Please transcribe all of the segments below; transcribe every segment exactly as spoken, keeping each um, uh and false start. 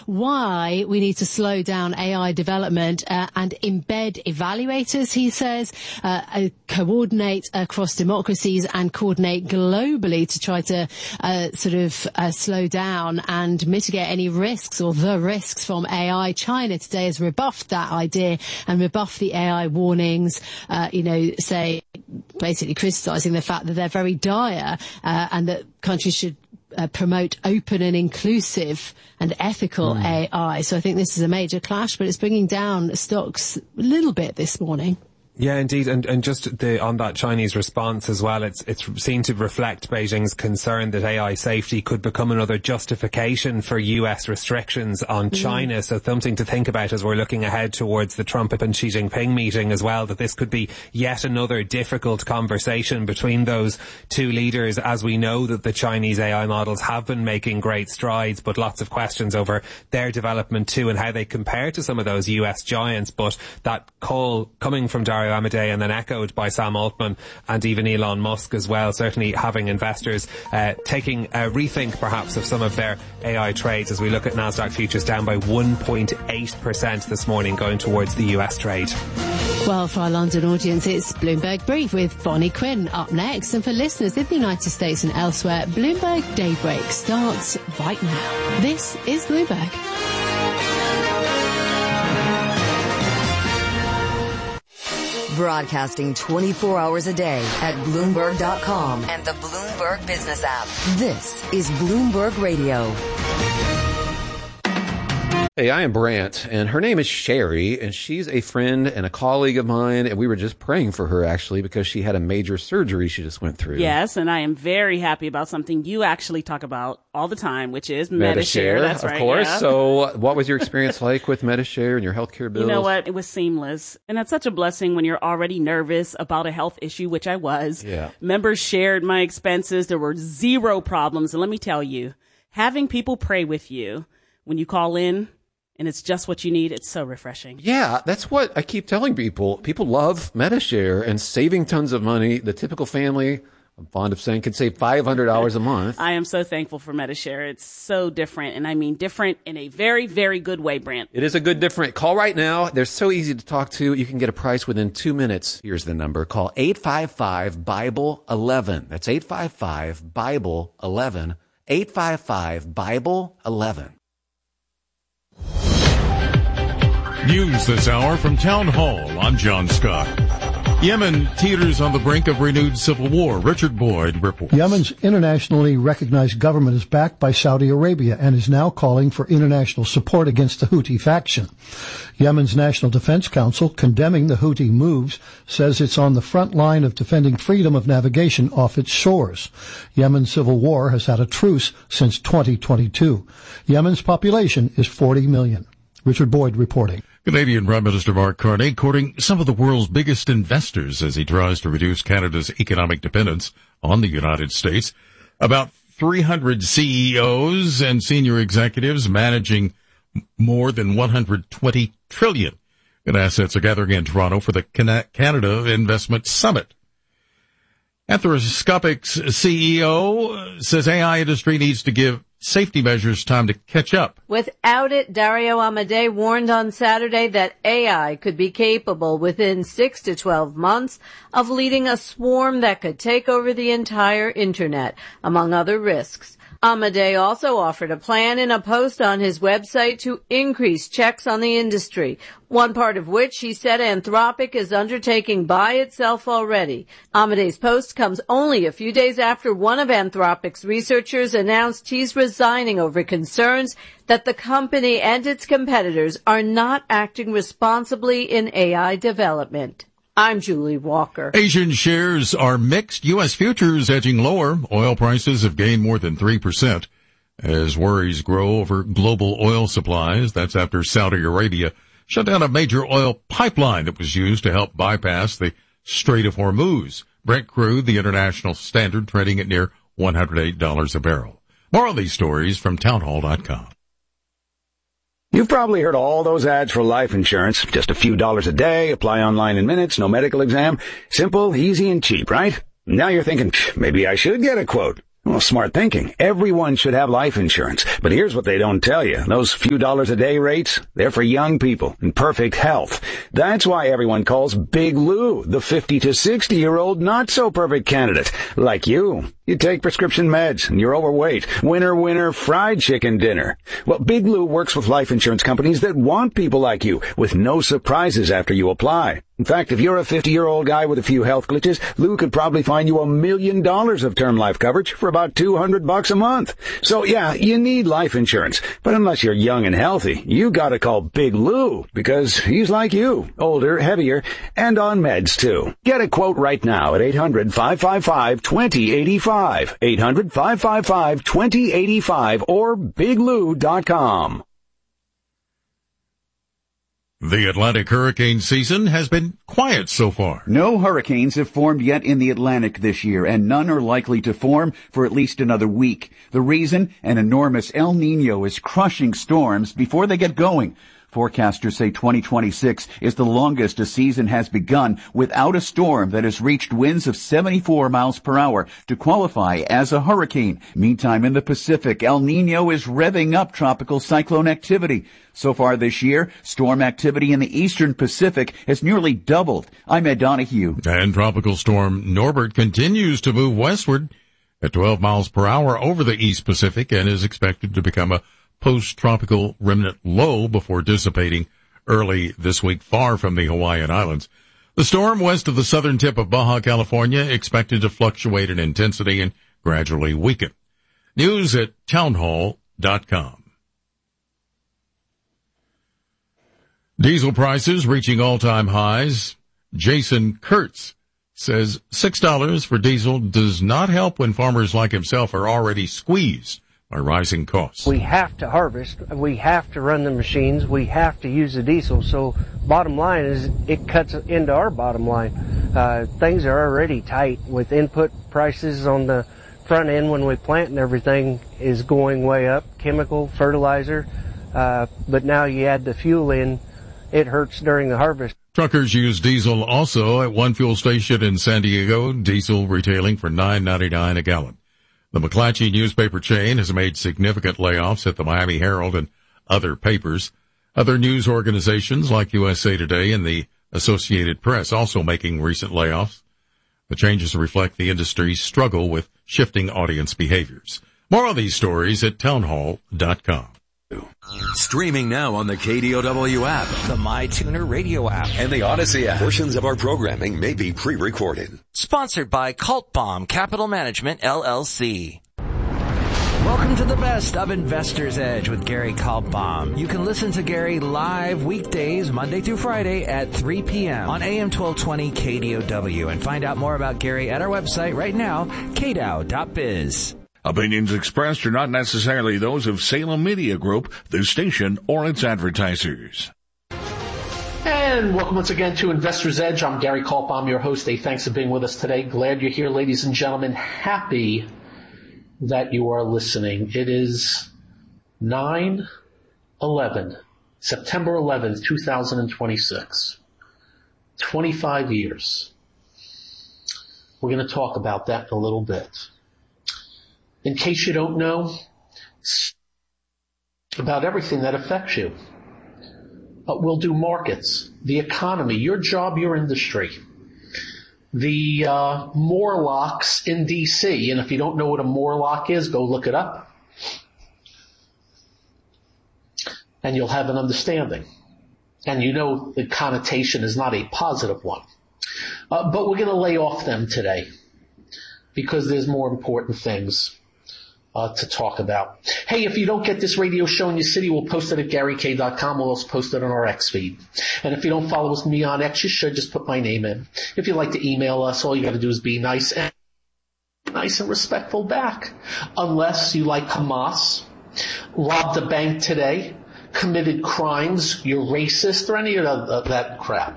why we need to slow down A I development uh, and embed evaluators, he says, uh, uh, coordinate across democracies and coordinate globally to try to uh, sort of uh, slow down and mitigate any risks or the risks from A I. China today has rebuffed that idea and rebuffed the A I warnings, uh, you know, say, basically criticising the fact that they're very dire uh, and that countries should uh, promote open and inclusive and ethical mm. A I. So I think this is a major clash, but it's bringing down stocks a little bit this morning. Yeah, indeed. And, and just the, on that Chinese response as well, it's, it's seen to reflect Beijing's concern that A I safety could become another justification for U S restrictions on mm. China. So something to think about as we're looking ahead towards the Trump and Xi Jinping meeting as well, that this could be yet another difficult conversation between those two leaders, as we know that the Chinese A I models have been making great strides, but lots of questions over their development too and how they compare to some of those U S giants. But that call coming from Dario Amodei and then echoed by Sam Altman and even Elon Musk as well, certainly having investors uh, taking a rethink perhaps of some of their A I trades as we look at Nasdaq futures down by one point eight percent this morning going towards the U S trade. Well, for our London audience, it's Bloomberg Brief with Bonnie Quinn up next. And for listeners in the United States and elsewhere, Bloomberg Daybreak starts right now. This is Bloomberg. Broadcasting twenty-four hours a day at Bloomberg dot com and the Bloomberg Business app. This is Bloomberg Radio. Hey, I am Brant, and her name is Sherry, and she's a friend and a colleague of mine, and we were just praying for her, actually, because she had a major surgery she just went through. Yes, and I am very happy about something you actually talk about all the time, which is Medi-Share. That's right. Of course. Yeah. So what was your experience like with Medi-Share and your healthcare bills? You know what? It was seamless. And that's such a blessing when you're already nervous about a health issue, which I was. Yeah. Members shared my expenses. There were zero problems. And let me tell you, having people pray with you when you call in, and it's just what you need, it's so refreshing. Yeah, that's what I keep telling people. People love Medi-Share and saving tons of money. The typical family, I'm fond of saying, can save five hundred dollars a month. I am so thankful for Medi-Share. It's so different, and I mean different in a very, very good way, Brant. It is a good different. Call right now. They're so easy to talk to. You can get a price within two minutes. Here's the number. Call eight five five, Bible eleven. That's eight five five, Bible eleven. eight five five, Bible eleven. News this hour from Town Hall. I'm John Scott. Yemen teeters on the brink of renewed civil war. Richard Boyd reports. Yemen's internationally recognized government is backed by Saudi Arabia and is now calling for international support against the Houthi faction. Yemen's National Defense Council, condemning the Houthi moves, says it's on the front line of defending freedom of navigation off its shores. Yemen's civil war has had a truce since twenty twenty-two. Yemen's population is forty million. Richard Boyd reporting. Canadian Prime Minister Mark Carney courting some of the world's biggest investors as he tries to reduce Canada's economic dependence on the United States. About three hundred C E Os and senior executives managing more than one hundred twenty trillion in assets are gathering in Toronto for the Canada Investment Summit. Anthropic C E O says A I industry needs to give safety measures time to catch up. Without it, Dario Amodei warned on Saturday that A I could be capable within six to twelve months of leading a swarm that could take over the entire internet, among other risks. Amodei also offered a plan in a post on his website to increase checks on the industry, one part of which he said Anthropic is undertaking by itself already. Amodei's post comes only a few days after one of Anthropic's researchers announced he's resigning over concerns that the company and its competitors are not acting responsibly in A I development. I'm Julie Walker. Asian shares are mixed. U S futures edging lower. Oil prices have gained more than three percent as worries grow over global oil supplies. That's after Saudi Arabia shut down a major oil pipeline that was used to help bypass the Strait of Hormuz. Brent crude, the international standard, trading at near one hundred eight dollars a barrel. More on these stories from townhall dot com. You've probably heard all those ads for life insurance. Just a few dollars a day, apply online in minutes, no medical exam. Simple, easy, and cheap, right? Now you're thinking, maybe I should get a quote. Well, smart thinking. Everyone should have life insurance. But here's what they don't tell you. Those few dollars a day rates, they're for young people in perfect health. That's why everyone calls Big Lou the fifty to sixty year old not so perfect candidate. Like you. You take prescription meds and you're overweight. Winner, winner, fried chicken dinner. Well, Big Lou works with life insurance companies that want people like you with no surprises after you apply. In fact, if you're a fifty-year-old guy with a few health glitches, Lou could probably find you a million dollars of term life coverage for about two hundred bucks a month. So yeah, you need life insurance. But unless you're young and healthy, you gotta call Big Lou because he's like you, older, heavier, and on meds too. Get a quote right now at eight hundred, five five five, two zero eight five. eight hundred, five five five, two zero eight five or big lou dot com. The Atlantic hurricane season has been quiet so far. No hurricanes have formed yet in the Atlantic this year, and none are likely to form for at least another week. The reason? An enormous El Niño is crushing storms before they get going. Forecasters say twenty twenty-six is the longest a season has begun without a storm that has reached winds of seventy-four miles per hour to qualify as a hurricane. Meantime, in the Pacific, El Niño is revving up tropical cyclone activity. So far this year, storm activity in the eastern Pacific has nearly doubled. I'm Ed Donahue. And tropical storm Norbert continues to move westward at twelve miles per hour over the East Pacific and is expected to become a post-tropical remnant low before dissipating early this week far from the Hawaiian Islands. The storm west of the southern tip of Baja California expected to fluctuate in intensity and gradually weaken. News at townhall dot com. Diesel prices reaching all-time highs. Jason Kurtz says six dollars for diesel does not help when farmers like himself are already squeezed by rising costs. We have to harvest, we have to run the machines, we have to use the diesel, so bottom line is it cuts into our bottom line. Uh, things are already tight with input prices on the front end when we plant and everything is going way up, chemical, fertilizer, uh, but now you add the fuel in, it hurts during the harvest. Truckers use diesel also at one fuel station in San Diego, diesel retailing for nine ninety-nine a gallon. The McClatchy newspaper chain has made significant layoffs at the Miami Herald and other papers. Other news organizations like U S A Today and the Associated Press also making recent layoffs. The changes reflect the industry's struggle with shifting audience behaviors. More on these stories at townhall dot com. Streaming now on the K D O W app, the MyTuner radio app, and the Odyssey app. Portions of our programming may be pre-recorded. Sponsored by Cult Bomb Capital Management, L L C. Welcome to the best of Investor's Edge with Gary Kaltbaum. You can listen to Gary live weekdays, Monday through Friday at three p.m. on A M twelve twenty K D O W and find out more about Gary at our website right now, k d o w dot biz. Opinions expressed are not necessarily those of Salem Media Group, the station, or its advertisers. And welcome once again to Investor's Edge. I'm Gary Kaltbaum, your host. Hey, thanks for being with us today. Glad you're here, ladies and gentlemen. Happy that you are listening. It is nine eleven, September eleventh, twenty twenty-six. twenty-five years. We're going to talk about that in a little bit. In case you don't know, about everything that affects you. Uh, we'll do markets, the economy, your job, your industry, the uh, Morlocks in D C. And if you don't know what a Morlock is, go look it up. And you'll have an understanding. And you know the connotation is not a positive one. Uh, but we're going to lay off them today because there's more important things Uh, to talk about. Hey, if you don't get this radio show in your city, we'll post it at gary k dot com. We'll also post it on our X feed. And if you don't follow us, me on X, you should just put my name in. If you'd like to email us, all you got to do is be nice and nice and respectful back. Unless you like Hamas, robbed a bank today, committed crimes, you're racist, or any of that, that crap.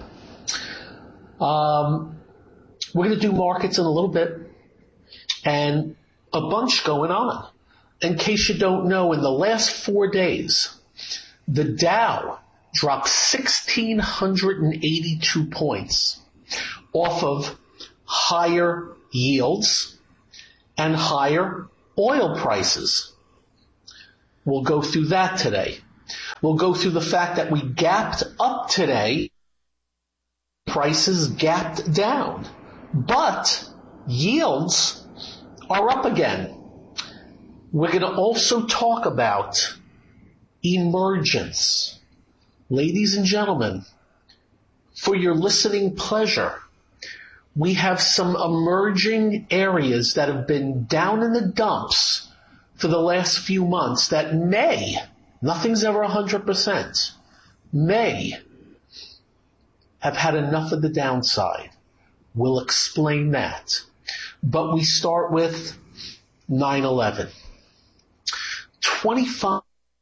Um, we're going to do markets in a little bit. And a bunch going on. In case you don't know, in the last four days, the Dow dropped one thousand six hundred eighty-two points off of higher yields and higher Oil prices. We'll go through that today. We'll go through the fact that we gapped up today. Prices gapped down. But yields are up again. We're going to also talk about emergence. Ladies and gentlemen, for your listening pleasure, we have some emerging areas that have been down in the dumps for the last few months that may, nothing's ever one hundred percent, may have had enough of the downside. We'll explain that. But we start with nine eleven. twenty-five,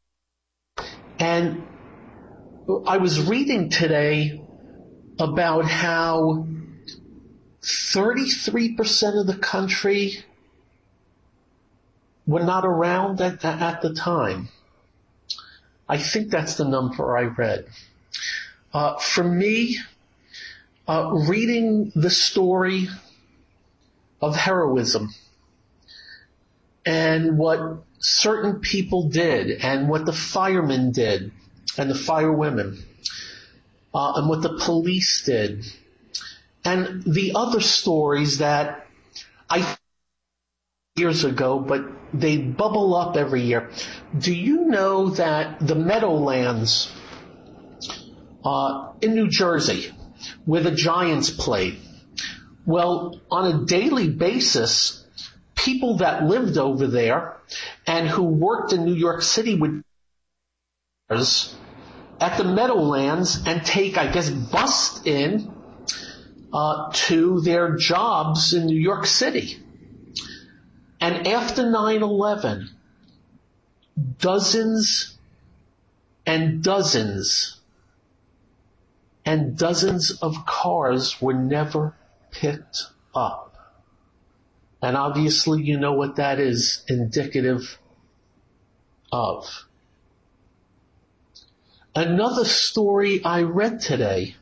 and I was reading today about how thirty-three percent of the country were not around at, at the time. I think that's the number I read. Uh, for me, uh, reading the story of heroism and what certain people did and what the firemen did and the firewomen uh, and what the police did and the other stories that I years ago, but they bubble up every year. Do you know that the Meadowlands uh, in New Jersey, where the Giants played, well, on a daily basis, people that lived over there and who worked in New York City would at the Meadowlands and take, I guess, bus in uh, to their jobs in New York City. And after nine eleven, dozens and dozens and dozens of cars were never picked up. And obviously you know what that is indicative of. Another story I read today,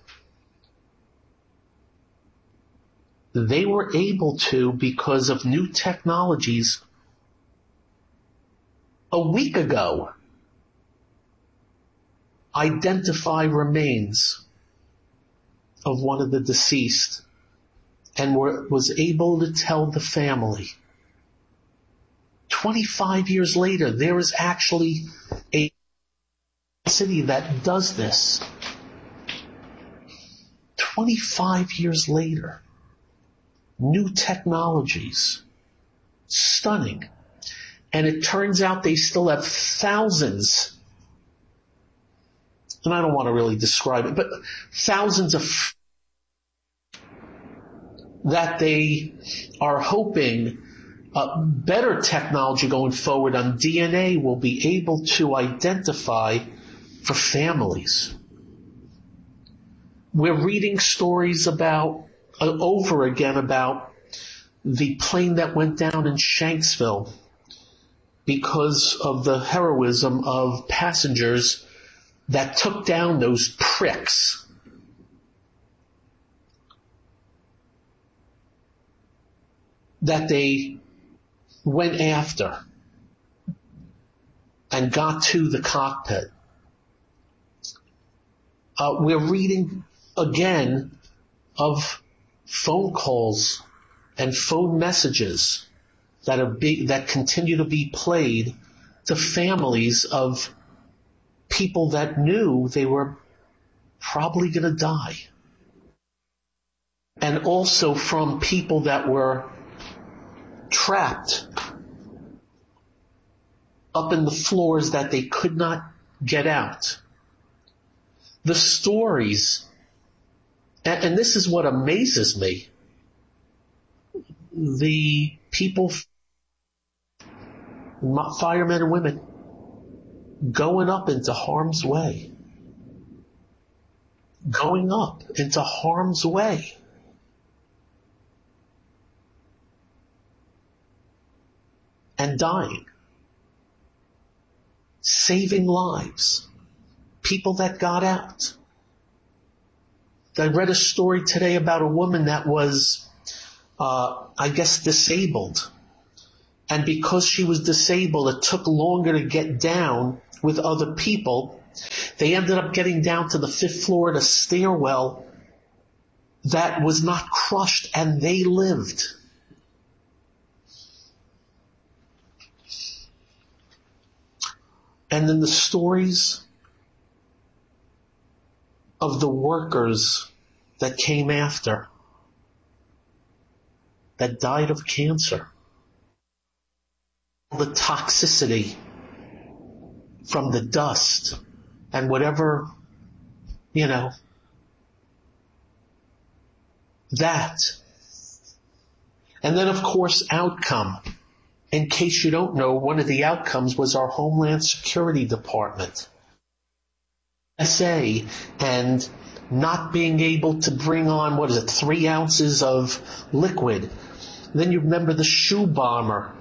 they were able to, because of new technologies, a week ago, identify remains of one of the deceased and were, was able to tell the family. twenty-five years later, there is actually a city that does this. twenty-five years later. New technologies. Stunning. And it turns out they still have thousands, and I don't want to really describe it, but thousands of that they are hoping uh, better technology going forward on D N A will be able to identify for families. We're reading stories about uh, over again about the plane that went down in Shanksville because of the heroism of passengers that took down those pricks. That they went after and got to the cockpit. Uh, we're reading again of phone calls and phone messages that are big, that continue to be played to families of people that knew they were probably going to die. And also from people that were trapped up in the floors that they could not get out. The stories, and, and this is what amazes me, the people, firemen and women, going up into harm's way. Going up into harm's way. And dying. Saving lives. People that got out. I read a story today about a woman that was, uh, I guess, disabled. And because she was disabled, it took longer to get down with other people. They ended up getting down to the fifth floor of the stairwell that was not crushed, and they lived. And then the stories of the workers that came after, that died of cancer. The toxicity from the dust and whatever, you know, that. And then, of course, outcome. In case you don't know, one of the outcomes was our Homeland Security Department. S A and not being able to bring on, what is it, three ounces of liquid. Then you remember the shoe bomber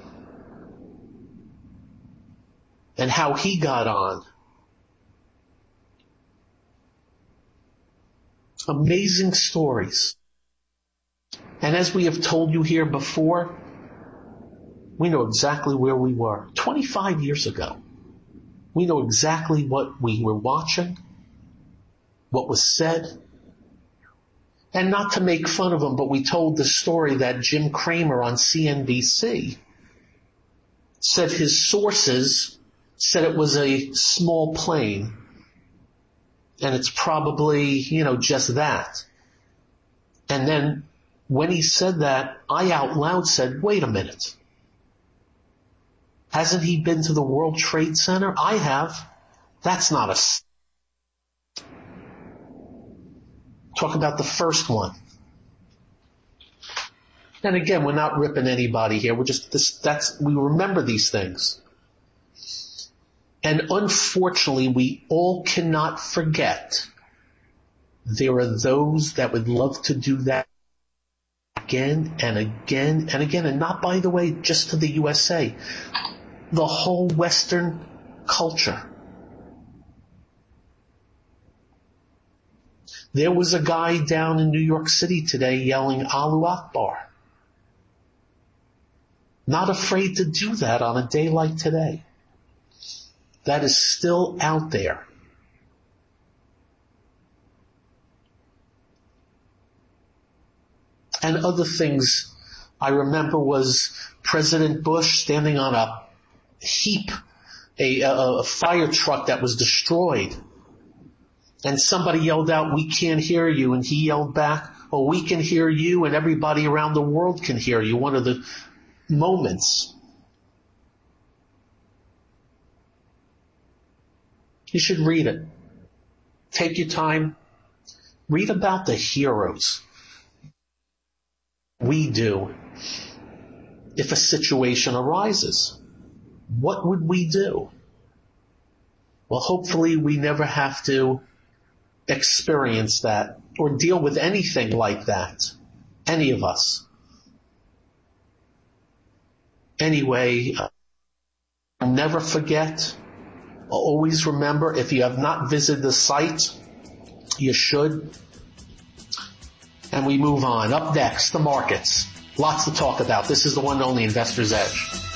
and how he got on. Amazing stories. And as we have told you here before, we know exactly where we were twenty-five years ago. We know exactly what we were watching, what was said. And not to make fun of him, but we told the story that Jim Cramer on C N B C said his sources said it was a small plane. And it's probably, you know, just that. And then when he said that, I out loud said, wait a minute. Hasn't he been to the World Trade Center? I have. That's not a... Talk about the first one. And again, we're not ripping anybody here. We're just, this, that's, we remember these things. And unfortunately, we all cannot forget there are those that would love to do that again and again and again. And not, by the way, just to the U S A. The whole Western culture. There was a guy down in New York City today yelling, Allahu Akbar. Not afraid to do that on a day like today. That is still out there. And other things I remember was President Bush standing on a heap, a, a, a fire truck that was destroyed. And somebody yelled out, we can't hear you. And he yelled back, oh, we can hear you and everybody around the world can hear you. One of the moments. You should read it. Take your time. Read about the heroes. We do. If a situation arises, what would we do? Well, hopefully we never have to experience that or deal with anything like that. Any of us. Anyway, uh, never forget. Always remember, if you have not visited the site, you should. And we move on. Up next, the markets. Lots to talk about. This is the one and only Investor's Edge.